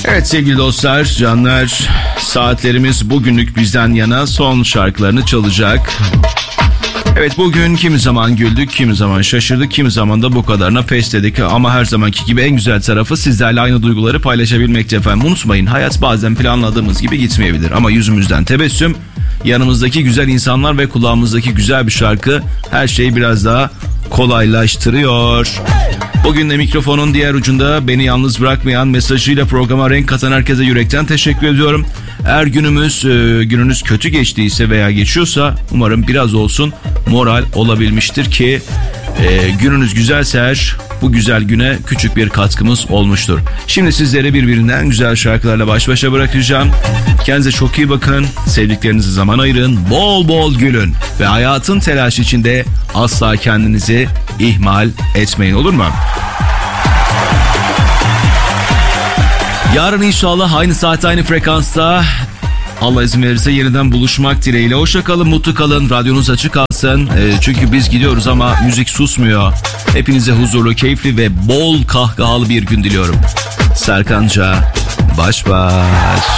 Evet sevgili dostlar, canlar, saatlerimiz bugünlük bizden yana son şarkılarını çalacak. Evet, bugün kimi zaman güldük, kimi zaman şaşırdık, kimi zaman da bu kadarına pes dedik. Ama her zamanki gibi en güzel tarafı sizlerle aynı duyguları paylaşabilmekte efendim. Unutmayın, hayat bazen planladığımız gibi gitmeyebilir. Ama yüzümüzden tebessüm, yanımızdaki güzel insanlar ve kulağımızdaki güzel bir şarkı her şeyi biraz daha kolaylaştırıyor. Bugün de mikrofonun diğer ucunda beni yalnız bırakmayan, mesajıyla programa renk katan herkese yürekten teşekkür ediyorum. Eğer gününüz kötü geçtiyse veya geçiyorsa umarım biraz olsun moral olabilmiştir ki gününüz güzelse eğer bu güzel güne küçük bir katkımız olmuştur. Şimdi sizleri birbirinden güzel şarkılarla baş başa bırakacağım. Kendinize çok iyi bakın, sevdiklerinize zaman ayırın, bol bol gülün ve hayatın telaşı içinde asla kendinizi ihmal etmeyin, olur mu? Yarın inşallah aynı saatte aynı frekansta Allah izin verirse yeniden buluşmak dileğiyle. Hoşça kalın, mutlu kalın, radyonuz açık kalsın. Çünkü biz gidiyoruz ama müzik susmuyor. Hepinize huzurlu, keyifli ve bol kahkahalı bir gün diliyorum. Serkanca baş baş.